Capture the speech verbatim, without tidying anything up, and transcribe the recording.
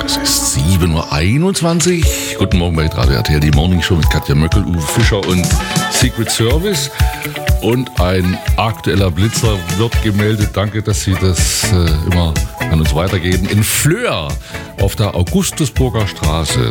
Es ist sieben Uhr einundzwanzig. Guten Morgen bei Radio R T L, die Morning Show mit Katja Möckel, Uwe Fischer und Secret Service. Und ein aktueller Blitzer wird gemeldet. Danke, dass Sie das äh, immer an uns weitergeben. In Flöhr auf der Augustusburger Straße